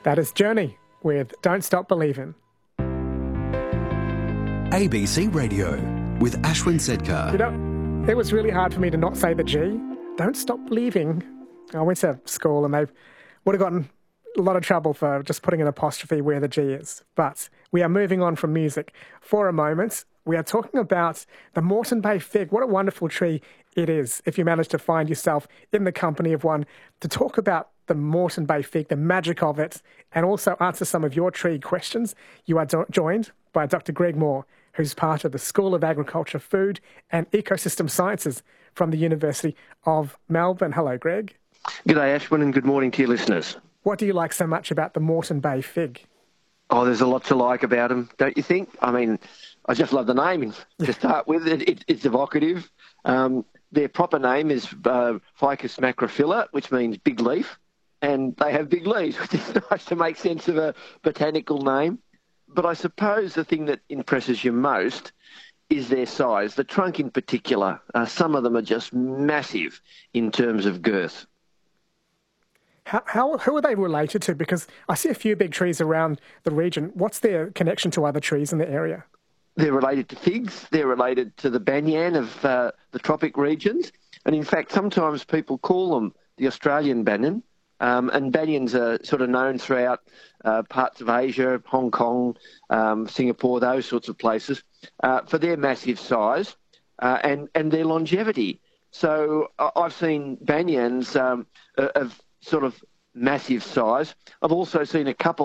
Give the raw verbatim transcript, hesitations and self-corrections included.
That is Journey with Don't Stop Believin'. A B C Radio with Ashwin Sedkar. You know, it was really hard for me to not say the G. Don't stop believing. I went to school and they would have gotten a lot of trouble for just putting an apostrophe where the G is. But we are moving on from music for a moment. We are talking about the Moreton Bay fig. What a wonderful tree it is if you manage to find yourself in the company of one, to talk about the Moreton Bay fig, the magic of it, and also answer some of your tree questions. You are do- joined by Doctor Greg Moore, who's part of the School of Agriculture, Food and Ecosystem Sciences from the University of Melbourne. Hello, Greg. G'day, Ashwin, and good morning to your listeners. What do you like so much about the Moreton Bay fig? Oh, there's a lot to like about them, don't you think? I mean, I just love the naming to start with. It, it, it's evocative. Um, their proper name is uh, Ficus macrophylla, which means big leaf, and they have big leaves, which is nice to make sense of a botanical name. But I suppose the thing that impresses you most is their size, the trunk in particular. Uh, some of them are just massive in terms of girth. How, how who are they related to? Because I see a few big trees around the region. What's their connection to other trees in the area? They're related to figs. They're related to the banyan of uh, the tropic regions. And in fact, sometimes people call them the Australian banyan. Um, and banyans are sort of known throughout uh, parts of Asia, Hong Kong, um, Singapore, those sorts of places, uh, for their massive size uh, and, and their longevity. So uh, I've seen banyans um, of sort of massive size. I've also seen a couple